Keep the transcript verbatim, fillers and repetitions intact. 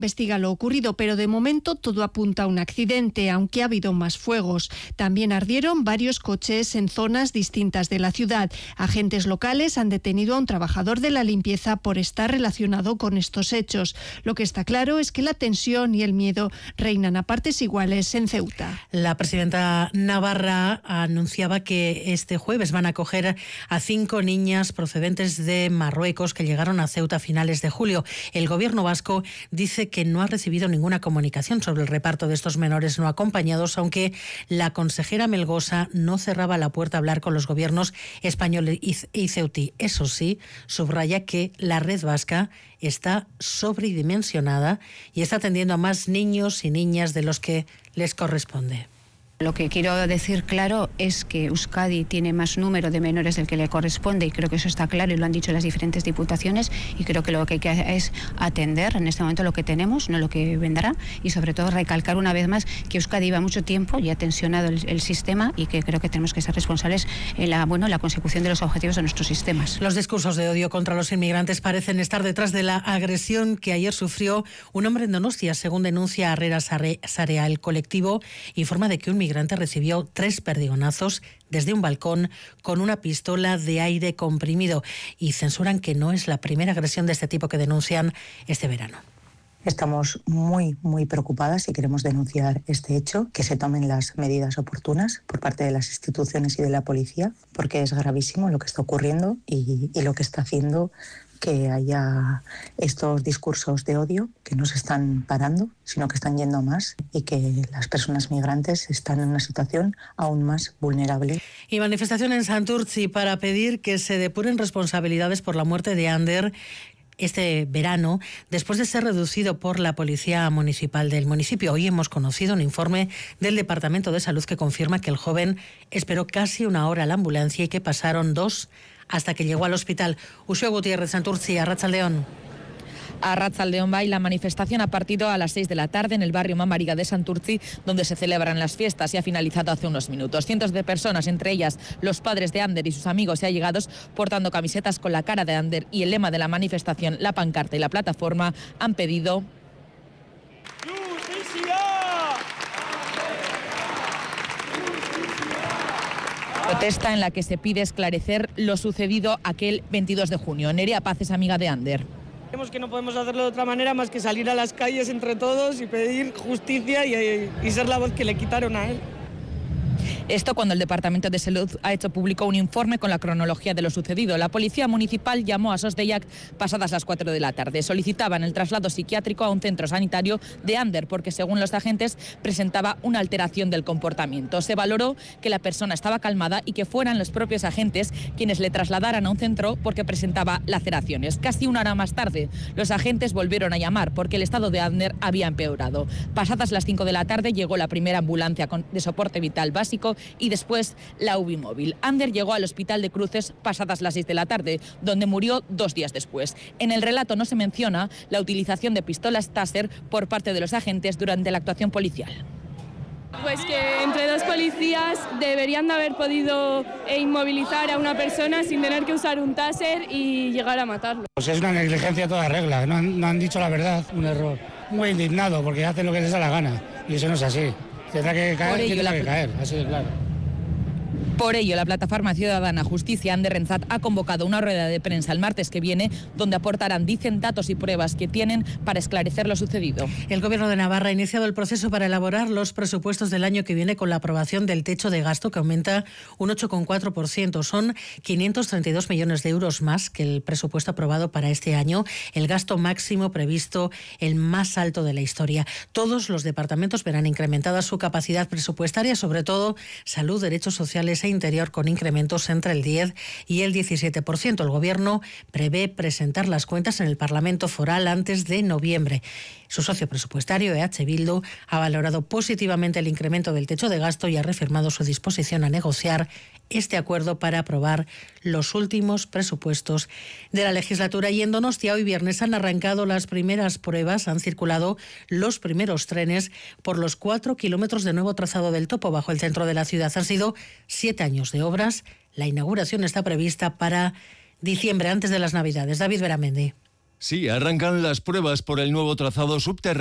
Investiga lo ocurrido, pero de momento todo apunta a un accidente, aunque ha habido más fuegos. También ardieron varios coches en zonas distintas de la ciudad. Agentes locales han detenido a un trabajador de la limpieza por estar relacionado con estos hechos. Lo que está claro es que la tensión y el miedo reinan a partes iguales en Ceuta. La presidenta navarra anunciaba que este jueves van a acoger a cinco niñas procedentes de Marruecos que llegaron a Ceuta a finales de julio. El gobierno vasco dice que no ha recibido ninguna comunicación sobre el reparto de estos menores no acompañados, aunque la consejera Melgosa no cerraba la puerta a hablar con los gobiernos español y ceutí. Eso sí, subraya que la red vasca está sobredimensionada y está atendiendo a más niños y niñas de los que les corresponde. Lo que quiero decir claro es que Euskadi tiene más número de menores del que le corresponde y creo que eso está claro y lo han dicho las diferentes diputaciones y creo que lo que hay que hacer es atender en este momento lo que tenemos, no lo que vendrá y sobre todo recalcar una vez más que Euskadi lleva mucho tiempo y ha tensionado el, el sistema y que creo que tenemos que ser responsables en la, bueno, la consecución de los objetivos de nuestros sistemas. Los discursos de odio contra los inmigrantes parecen estar detrás de la agresión que ayer sufrió un hombre en Donostia, según denuncia Harrera Sarea. El colectivo informa de que un migrante recibió tres perdigonazos desde un balcón con una pistola de aire comprimido y censuran que no es la primera agresión de este tipo que denuncian este verano. Estamos muy, muy preocupadas y queremos denunciar este hecho, que se tomen las medidas oportunas por parte de las instituciones y de la policía, porque es gravísimo lo que está ocurriendo y, y lo que está haciendo que haya estos discursos de odio que no se están parando, sino que están yendo a más y que las personas migrantes están en una situación aún más vulnerable. Y manifestación en Santurtzi para pedir que se depuren responsabilidades por la muerte de Ander este verano, después de ser reducido por la Policía Municipal del municipio. Hoy hemos conocido un informe del Departamento de Salud que confirma que el joven esperó casi una hora a la ambulancia y que pasaron dos hasta que llegó al hospital. Uxue Gutiérrez, Santurtzi, Arratsaldeón. Arratsaldeón va y la manifestación ha partido a las seis de la tarde en el barrio Mamariga de Santurtzi, donde se celebran las fiestas y ha finalizado hace unos minutos. Cientos de personas, entre ellas los padres de Ander y sus amigos y allegados, portando camisetas con la cara de Ander y el lema de la manifestación, la pancarta y la plataforma, han pedido protesta en la que se pide esclarecer lo sucedido aquel veintidós de junio. Nerea Paz es amiga de Ander. Creemos que no podemos hacerlo de otra manera más que salir a las calles entre todos y pedir justicia y, y ser la voz que le quitaron a él. Esto cuando el Departamento de Salud ha hecho público un informe con la cronología de lo sucedido. La Policía Municipal llamó a Sos Deiak pasadas las cuatro de la tarde. Solicitaban el traslado psiquiátrico a un centro sanitario de Ander porque, según los agentes, presentaba una alteración del comportamiento. Se valoró que la persona estaba calmada y que fueran los propios agentes quienes le trasladaran a un centro porque presentaba laceraciones. Casi una hora más tarde, los agentes volvieron a llamar porque el estado de Ander había empeorado. Pasadas las cinco de la tarde llegó la primera ambulancia de soporte vital básico y después la U B I móvil. Ander llegó al hospital de Cruces pasadas las seis de la tarde, donde murió dos días después. En el relato no se menciona la utilización de pistolas Taser por parte de los agentes durante la actuación policial. Pues que entre dos policías deberían de haber podido inmovilizar a una persona sin tener que usar un Taser y llegar a matarlo. Pues es una negligencia a toda regla, no han, no han dicho la verdad, un error. Muy indignado porque hacen lo que les da la gana y eso no es así. Tendrá que caer, tiene la... que caer, así de claro. Por ello, la plataforma ciudadana Justicia Ander Renzat ha convocado una rueda de prensa el martes que viene, donde aportarán, dicen, datos y pruebas que tienen para esclarecer lo sucedido. El Gobierno de Navarra ha iniciado el proceso para elaborar los presupuestos del año que viene con la aprobación del techo de gasto que aumenta un ocho coma cuatro por ciento. Son quinientos treinta y dos millones de euros más que el presupuesto aprobado para este año, el gasto máximo previsto, el más alto de la historia. Todos los departamentos verán incrementada su capacidad presupuestaria, sobre todo salud, derechos sociales e Interior, con incrementos entre el diez y el diecisiete por ciento. El Gobierno prevé presentar las cuentas en el Parlamento Foral antes de noviembre. Su socio presupuestario, E H Bildu, ha valorado positivamente el incremento del techo de gasto y ha reafirmado su disposición a negociar este acuerdo para aprobar los últimos presupuestos de la legislatura. Y en Donostia hoy viernes han arrancado las primeras pruebas, han circulado los primeros trenes por los cuatro kilómetros de nuevo trazado del topo bajo el centro de la ciudad. Han sido siete años de obras. La inauguración está prevista para diciembre, antes de las Navidades. David Beramendi. Sí, arrancan las pruebas por el nuevo trazado subterráneo